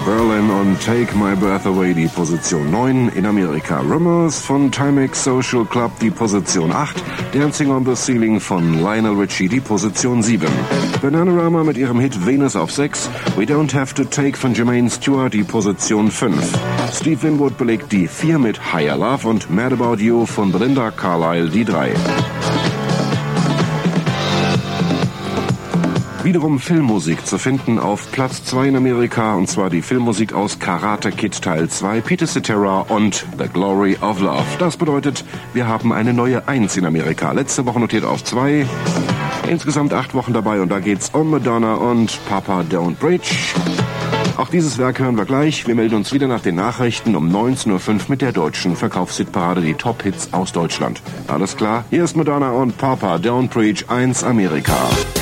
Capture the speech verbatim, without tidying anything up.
Berlin und Take My Breath Away die Position neun, in Amerika Rumors von Timex Social Club die Position acht, Dancing on the Ceiling von Lionel Richie die Position sieben, Bananarama mit ihrem Hit Venus auf sechs, We Don't Have to Take von Jermaine Stewart die Position fünf, Steve Winwood belegt die vier mit Higher Love und Mad About You von Belinda Carlisle die drei. Wiederum Filmmusik zu finden auf Platz zwei in Amerika, und zwar die Filmmusik aus Karate Kid Teil zwei, Peter Cetera und The Glory of Love. Das bedeutet, wir haben eine neue eins in Amerika. Letzte Woche notiert auf zwei, insgesamt acht Wochen dabei, und da geht's um Madonna und Papa Don't Preach. Auch dieses Werk hören wir gleich. Wir melden uns wieder nach den Nachrichten um neunzehn Uhr fünf mit der deutschen Verkaufshitparade, die Top-Hits aus Deutschland. Alles klar? Hier ist Madonna und Papa Don't Preach eins Amerika.